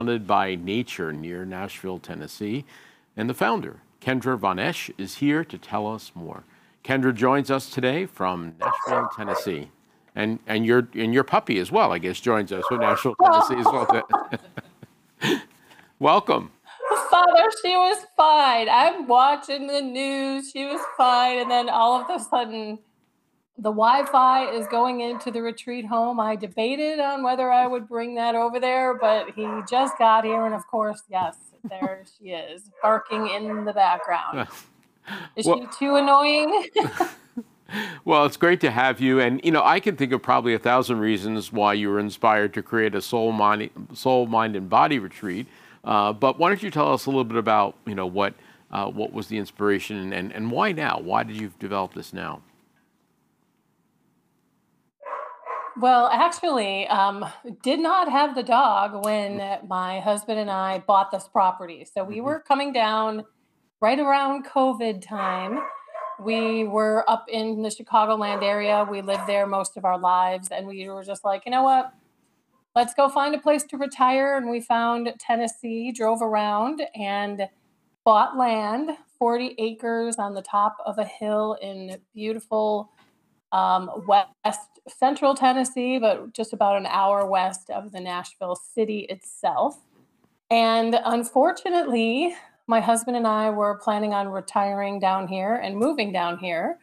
Surrounded by nature near Nashville, Tennessee. And the founder, Kendra Von Esch, is here to tell us more. Kendra joins us today from Nashville, Tennessee. And your puppy as well, I guess, joins us from Nashville, Tennessee as well. Welcome. Father, she was fine. I'm watching the news. She was fine. And then all of a sudden, the Wi-Fi is going into the retreat home. I debated on whether I would bring that over there, but he just got here. And of course, yes, there she is, barking in the background. Is she too annoying? Well, it's great to have you. And, I can think of probably 1,000 reasons why you were inspired to create a soul, mind, and body retreat. But why don't you tell us a little bit about, what was the inspiration and why now? Why did you develop this now? Well, actually, did not have the dog when my husband and I bought this property. So we were coming down right around COVID time. We were up in the Chicagoland area. We lived there most of our lives. And we were just like, you know what? Let's go find a place to retire. And we found Tennessee, drove around and bought land, 40 acres on the top of a hill in beautiful west central Tennessee, but just about an hour west of the Nashville city itself. And unfortunately, my husband and I were planning on retiring down here and moving down here.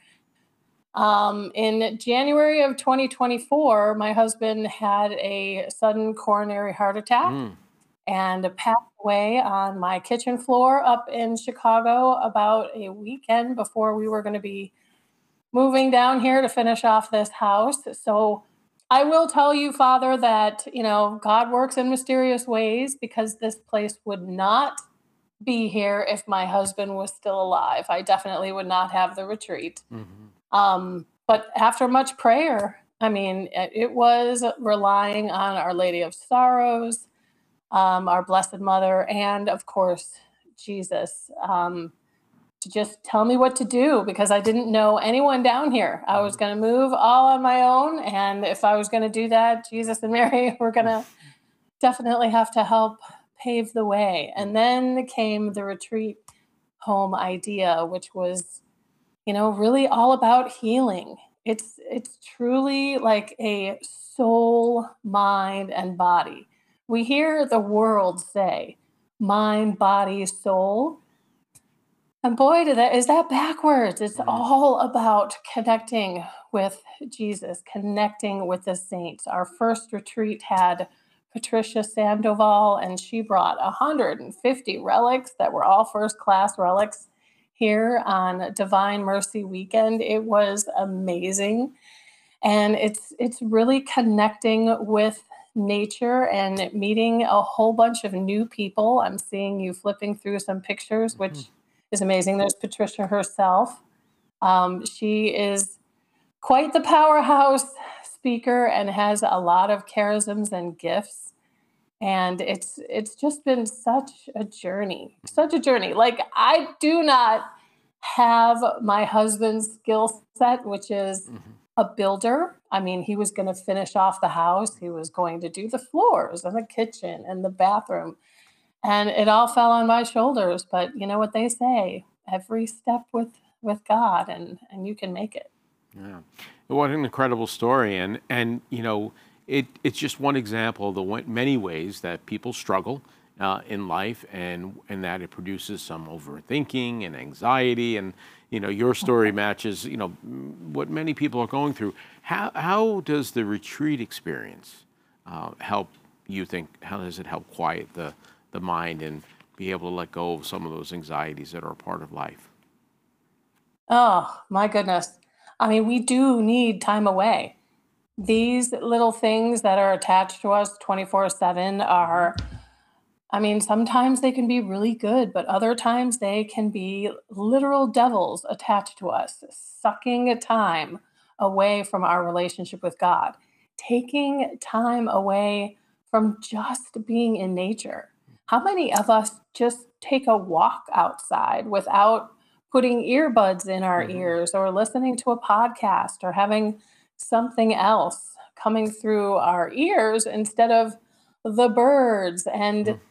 In January of 2024, my husband had a sudden coronary heart attack and passed away on my kitchen floor up in Chicago about a weekend before we were going to be moving down here to finish off this house. So I will tell you, Father, that, God works in mysterious ways, because this place would not be here if my husband was still alive. I definitely would not have the retreat. But after much prayer, it was relying on Our Lady of Sorrows, our Blessed Mother, and of course, Jesus, to just tell me what to do, because I didn't know anyone down here. I was going to move all on my own. And if I was going to do that, Jesus and Mary were going to definitely have to help pave the way. And then came the retreat home idea, which was, really all about healing. It's truly like a soul, mind, and body. We hear the world say mind, body, soul. And boy, is that backwards. It's all about connecting with Jesus, connecting with the saints. Our first retreat had Patricia Sandoval, and she brought 150 relics that were all first-class relics here on Divine Mercy Weekend. It was amazing. And it's really connecting with nature and meeting a whole bunch of new people. I'm seeing you flipping through some pictures, which is amazing. There's Patricia herself. She is quite the powerhouse speaker and has a lot of charisms and gifts. And it's just been such a journey. Like, I do not have my husband's skill set, which is a builder. He was going to finish off the house. He was going to do the floors and the kitchen and the bathroom. And it all fell on my shoulders. But you know what they say, every step with God, and you can make it. Yeah. What an incredible story. And it's just one example of the many ways that people struggle in life, and that it produces some overthinking and anxiety. And, your story matches, what many people are going through. How does the retreat experience help you think? How does it help quiet the mind and be able to let go of some of those anxieties that are a part of life? Oh, my goodness. We do need time away. These little things that are attached to us 24/7 are, sometimes they can be really good, but other times they can be literal devils attached to us, sucking time away from our relationship with God, taking time away from just being in nature. How many of us just take a walk outside without putting earbuds in our ears, or listening to a podcast, or having something else coming through our ears instead of the birds? And